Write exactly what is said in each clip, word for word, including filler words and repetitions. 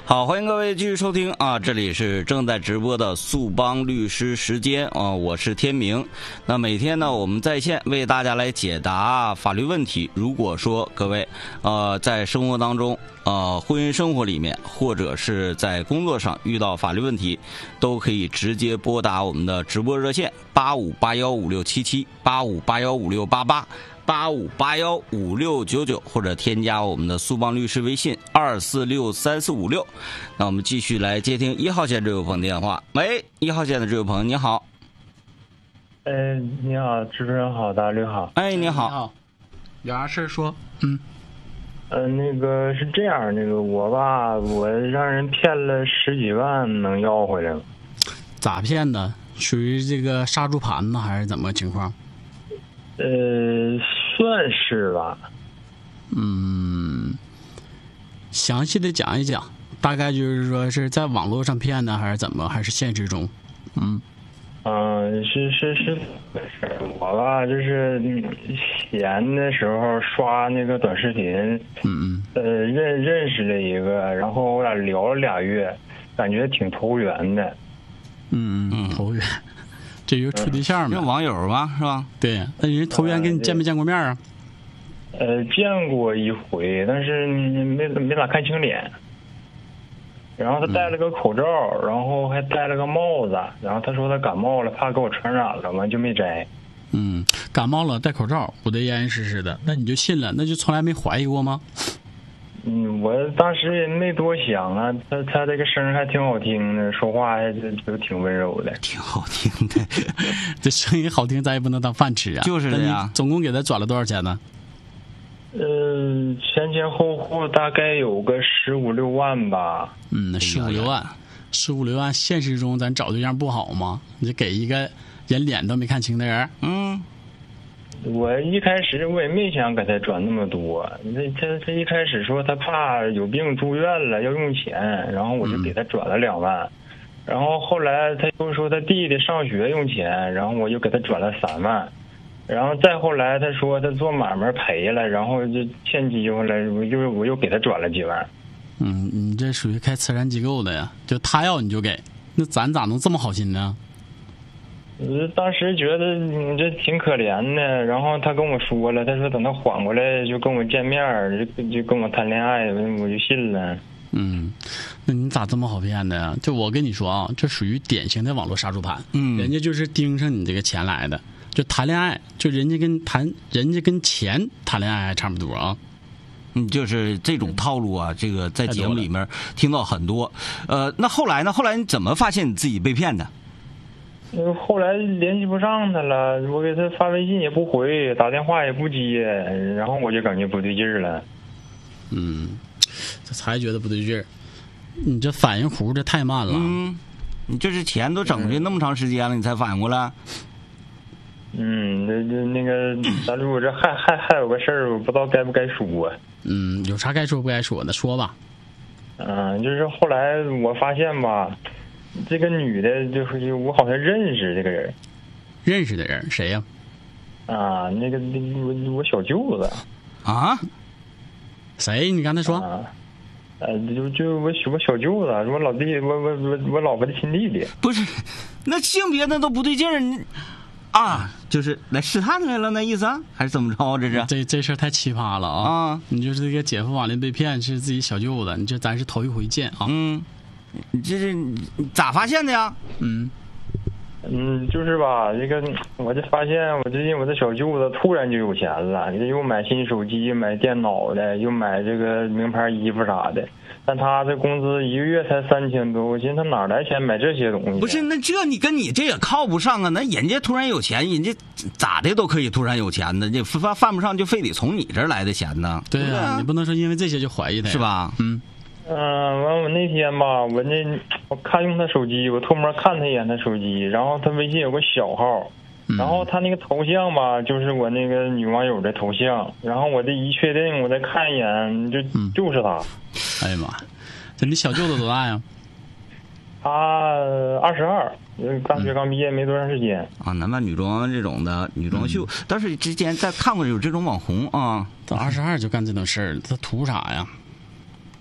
好，欢迎各位继续收听啊，这里是正在直播的速帮律师时间啊，我是天明。那每天呢，我们在线为大家来解答法律问题。如果说各位呃在生活当中呃婚姻生活里面，或者是在工作上遇到法律问题，都可以直接拨打我们的直播热线八五八幺五六七七八五八幺五六八八。八五八幺五六九九，或者添加我们的速帮律师微信二四六三四五六。那我们继续来接听一号线这位朋友电话。喂，一号线的这位朋友你好。 哎，你好，主持人好，大律好。 哎，你好。 你好，有啥事说？嗯。 呃，那个是这样，那个我吧，我让人骗了十几万，能要回来吗？ 咋骗的？属于这个杀猪盘呢，还是怎么情况？ 呃，算是吧。 嗯，详细的讲一讲，大概就是说是在网络上骗的，还是怎么，还是现实中？嗯。 嗯、呃，是是是，是我吧，就是闲的时候刷那个短视频， 嗯嗯， 呃，认认识了一个，然后我俩聊了俩月，感觉挺投缘的。 嗯嗯，投缘。这就是处对象嘛， 这网友嘛，是吧？ 对，那人投缘跟你见没见过面啊？ 呃，见过一回，但是没没咋看清脸。然后他戴了个口罩，嗯、然后还戴了个帽子，然后他说他感冒了，怕给我传染了嘛，就没摘。 嗯，感冒了戴口罩，捂得严严实实的，那你就信了？那就从来没怀疑过吗？ 嗯，我当时也没多想啊，他他这个声还挺好听的，说话还就就挺温柔的， 挺好听的。 这声音好听，咱也不能当饭吃啊。 就是这样。 总共给他转了多少钱呢？ 呃，前前后后大概有个十五六万吧。 嗯，十五六万，十五六万，现实中咱找对象不好吗？你给一个人脸都没看清的人， 嗯。 我一开始我也没想给他转那么多，那他他一开始说他怕有病住院了要用钱，然后我就给他转了两万，嗯、然后后来他又说他弟弟上学用钱，然后我又给他转了三万，然后再后来他说他做买卖赔了，然后就欠机会了，我又我又给他转了几万。 嗯，你这属于开慈善机构的呀，就他要你就给，那咱咋能这么好心呢？ 我当时觉得你这挺可怜的，然后他跟我说了，他说等他缓过来就跟我见面，就就跟我谈恋爱，我就信了。 嗯，那你咋这么好骗的呀？就我跟你说啊，这属于典型的网络杀猪盘。嗯，人家就是盯上你这个钱来的，就谈恋爱，就人家跟谈，人家跟钱谈恋爱还差不多啊。 嗯，就是这种套路啊，这个在节目里面听到很多。呃，那后来呢？后来你怎么发现你自己被骗的？ 后来联系不上他了，我给他发微信也不回，打电话也不接，然后我就感觉不对劲儿了。 嗯，这才觉得不对劲儿。你这反应弧这太慢了。 嗯，你这是钱都整出去那么长时间了，你才反应过来。 嗯，那那那个，咱如果这还还还有个事儿，我不知道该不该说。 嗯，有啥该说不该说的，说吧。 嗯，就是后来我发现吧。这个女的，就是我好像认识这个人， 认识的人谁呀、 啊？啊，那个我我小舅子啊？ 谁？你刚才说？ 啊，呃，就就我我小舅子，我老弟，我我我我老婆的亲弟弟。 不是，那性别那都不对劲儿，你啊，就是来试探来了那意思啊？还是怎么着？这是这这事儿太奇葩了啊！ 啊， 你就是这个姐夫网恋被骗是自己小舅子，你这咱是头一回见啊。 嗯。你这是咋发现的呀？ 嗯嗯，就是吧，这个我就发现，我最近我的小舅子突然就有钱了，又买新手机、买电脑的，又买这个名牌衣服啥的。但他的工资一个月才三千多，我寻思他哪来钱买这些东西？ 不是，那这你跟你这也靠不上啊！那人家突然有钱，人家咋的都可以突然有钱的，这犯犯不上就非得从你这儿来的钱呢？ 对呀、啊，你不能说因为这些就怀疑他， 是吧？ 嗯。 嗯，完我那天吧，我那我看用他手机，我偷摸看他一眼他手机，然后他微信有个小号，然后他那个头像吧，就是我那个女网友的头像，然后我这一确定，我再看一眼，就、嗯、就是他。 哎呀妈，这你小舅子多大呀？ 他二十二，大学刚毕业没多长时间。 啊，男扮女装这种的女装秀，嗯、但是之前在看过有这种网红啊， 他二十二就干这种事儿，他图啥呀？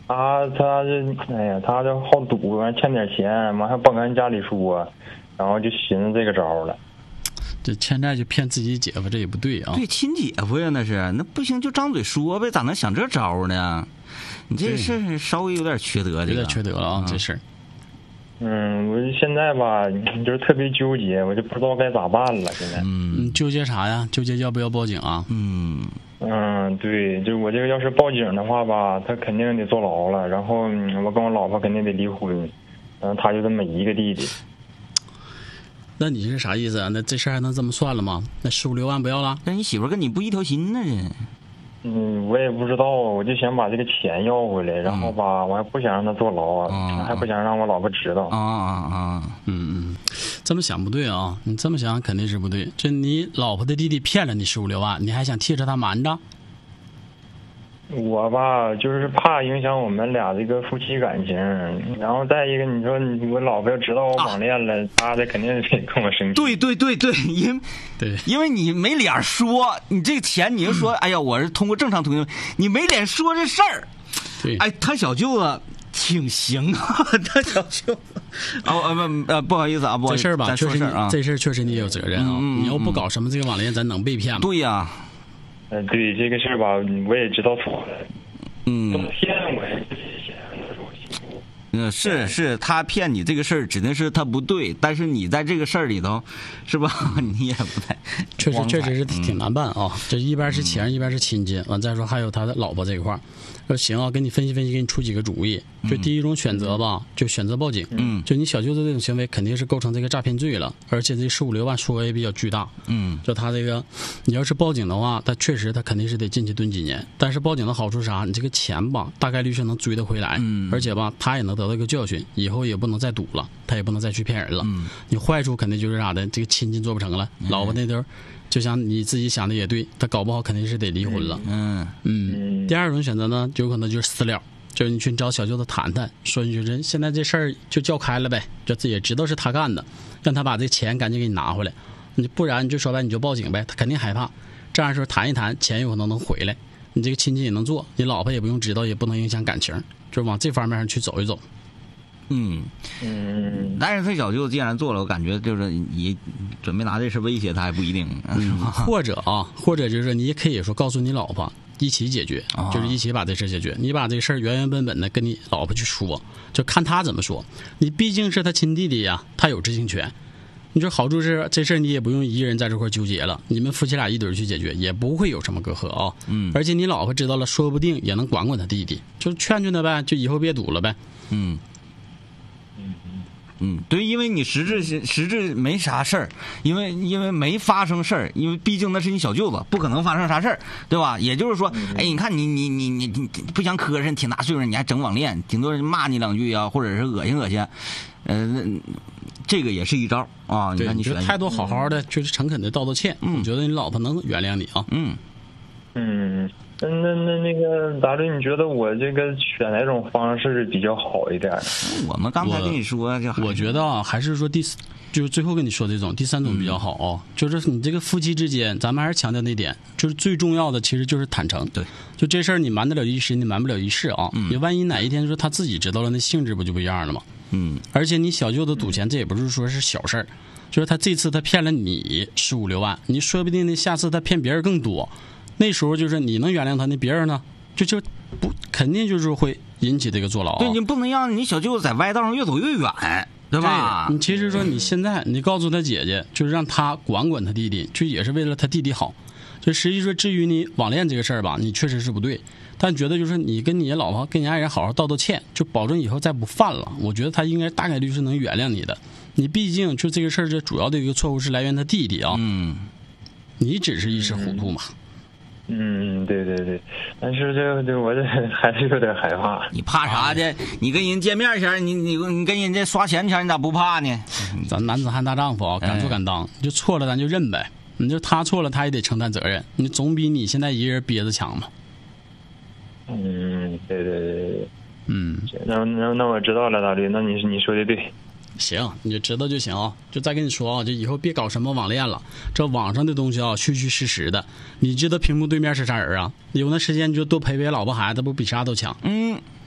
他他这哎呀，他这好赌，完欠点钱，完还不跟家里说，然后就寻思这个招了。 这欠债就骗自己姐夫，这也不对啊。 对，亲姐夫呀，那是那不行就张嘴说呗，咋能想这招呢？你这事儿稍微有点缺德，这个有点缺德了啊， 嗯、 这事儿。 嗯，我现在吧，就是特别纠结，我就不知道该咋办了。现在， 嗯，纠结啥呀？纠结要不要报警啊？ 嗯嗯，对，就我这个要是报警的话吧，他肯定得坐牢了，然后我跟我老婆肯定得离婚，嗯，他就这么一个弟弟。 那你是啥意思啊？那这事儿还能这么算了吗？那十五六万不要了？ 那你媳妇跟你不一条心呢？这。 嗯，我也不知道，我就想把这个钱要回来，然后吧，我还不想让他坐牢， 嗯、 还不想让我老婆知道。 啊啊啊！ 嗯嗯，这么想不对啊！你这么想肯定是不对。这你老婆的弟弟骗了你十五六万，你还想替着他瞒着？ 我吧，就是怕影响我们俩这个夫妻感情，然后再一个，你说我老婆要知道我网恋了，啊、她这肯定得跟我生气。 对对对对，因对， 因为你没脸说，你这个钱你就说，嗯、哎呀，我是通过正常途径，你没脸说这事儿。 对， 哎，他小舅子挺行啊，他小舅子。哦呃不呃不好意思啊，不好意思， 这事儿吧，确实啊， 这事儿确实你也有责任啊。 嗯、 你要不搞什么这个网恋，咱能被骗吗？ 对呀、啊。 嗯、呃，对这个事儿吧，我也知道错了。 嗯， 骗我也不行， 嗯，是是，他骗你这个事儿指定是他不对，但是你在这个事儿里头，是吧？你也不太， 确实确实是挺难办啊。嗯、这一边是钱，嗯、一边是亲戚，完再说还有他的老婆这一块儿。说行啊，跟你分析分析，给你出几个主意。就第一种选择吧，就选择报警。 嗯， 就你小舅子这种行为肯定是构成这个诈骗罪了，而且这十五六万数额也比较巨大。 嗯， 就他这个，你要是报警的话，他确实他肯定是得进去蹲几年。但是报警的好处是啥？你这个钱吧，大概率是能追得回来。 嗯， 而且吧，他也能得到一个教训，以后也不能再赌了，他也不能再去骗人了。 嗯， 你坏处肯定就是啥的，这个亲戚做不成了，嗯、老婆那头。就像你自己想的也对，他搞不好肯定是得离婚了。 嗯嗯。第二种选择呢，有可能就是私了，就是你去找小舅子谈谈，说你就是现在这事儿就叫开了呗，就自己也知道是他干的，让他把这钱赶紧给你拿回来。你不然你就说白你就报警呗，他肯定害怕。这样说谈一谈，钱有可能能回来，你这个亲戚也能做，你老婆也不用知道，也不能影响感情，就是往这方面上去走一走。 嗯嗯，但是他小舅既然做了，我感觉就是你准备拿这事威胁他还不一定， 嗯、或者啊，或者就是你也可以说告诉你老婆一起解决， 啊、 就是一起把这事解决。你把这事儿原原本本的跟你老婆去说，就看他怎么说。你毕竟是他亲弟弟呀，他有知情权。你说好处是这事儿你也不用一个人在这块纠结了，你们夫妻俩一堆去解决，也不会有什么隔阂啊。 嗯， 而且你老婆知道了，说不定也能管管他弟弟，就劝劝他呗，就以后别赌了呗。 嗯。嗯，对，因为你实质实质没啥事儿，因为因为没发生事儿，因为毕竟那是你小舅子，不可能发生啥事儿，对吧？也就是说，哎，你看你你你你你不想磕碜，挺大岁数，你还整网恋，顶多人骂你两句啊，或者是恶心恶心，呃，这个也是一招啊。你看你觉得态度好好的，就是诚恳的道道歉， 嗯， 我觉得你老婆能原谅你啊。 嗯嗯。那那那那个大律，你觉得我这个选哪种方式比较好一点？ 我们刚才跟你说，就我觉得啊，还是说第四，就是最后跟你说这种第三种比较好啊、嗯，就是你这个夫妻之间，咱们还是强调那点，就是最重要的其实就是坦诚。 对， 就这事儿你瞒得了一时，你瞒不了一世啊。 嗯， 你万一哪一天说他自己知道了，那性质不就不一样了吗？ 嗯， 而且你小舅子赌钱，这也不是说是小事儿，就是他这次他骗了你十五六万，你说不定呢下次他骗别人更多。那时候就是你能原谅他，那别人呢，就就不肯定就是会引起这个坐牢。 对，你不能让你小舅子在歪道上越走越远，对吧？ 对，你其实说你现在你告诉他姐姐，就是让他管管他弟弟，就也是为了他弟弟好。就实际说，至于你网恋这个事儿吧，你确实是不对，但觉得就是你跟你老婆跟你爱人好好道道歉，就保证以后再不犯了。我觉得他应该大概率是能原谅你的。你毕竟就这个事儿，这主要的一个错误是来源他弟弟啊。 嗯， 你只是一时糊涂嘛。 嗯，对对对，但是这这我这还是有点害怕。 你怕啥的？你跟人见面前，你你你跟人家刷钱前，你咋不怕呢？ 咱男子汉大丈夫啊，敢做敢当，就错了咱就认呗。你就他错了，他也得承担责任，你总比你现在一个人憋着强嘛。 嗯，对对对对， 嗯， 那那那我知道了，大律，那你你说的对。 行，你就知道就行啊。就再跟你说啊，就以后别搞什么网恋了。这网上的东西啊，虚虚实实的。你知道屏幕对面是啥人啊？有那时间你就多陪陪老婆孩子，不比啥都强。 嗯，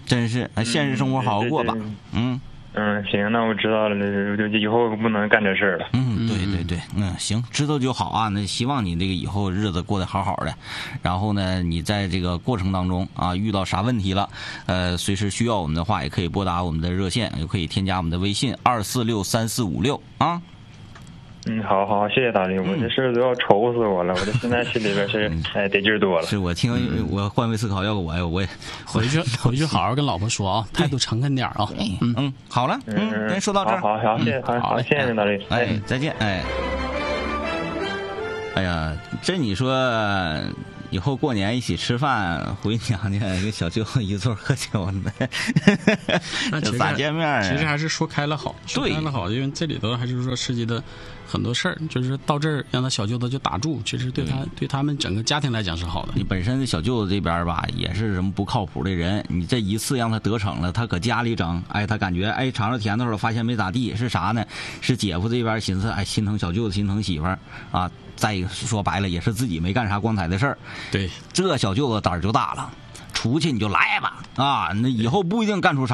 真是，现实生活好好过吧。嗯嗯，行，那我知道了，那就以后不能干这事儿了。 嗯，对对对，嗯，行，知道就好啊。那希望你这个以后日子过得好好的。然后呢，你在这个过程当中啊，遇到啥问题了，呃，随时需要我们的话，也可以拨打我们的热线，也可以添加我们的微信二四六三四五六啊。 嗯，好好，谢谢大力，我这事儿都要愁死我了，我这现在心里边是哎得劲儿多了。 是我听我换位思考，要个我我也回去回去好好跟老婆说啊，态度诚恳点啊。 嗯嗯，好了，嗯，先说到这儿， 好好好，谢谢，好好，谢谢大力， 哎，再见，哎，哎呀，这你说。以后过年一起吃饭，回娘家跟小舅一座喝酒呢，这咋见面啊？ 其实还是说开了好，说开了好，因为这里头还是说涉及的很多事儿，就是到这儿让他小舅子就打住，其实对他对他们整个家庭来讲是好的。 你本身小舅子这边吧，也是什么不靠谱的人，你这一次让他得逞了，他搁家里整，哎，他感觉哎尝着甜头了，发现没咋地，是啥呢？是姐夫这边寻思哎心疼小舅子，心疼媳妇儿啊。再一个说白了，也是自己没干啥光彩的事儿。 对， 这小舅子胆儿就大了，出去你就来吧啊！那以后不一定干出啥。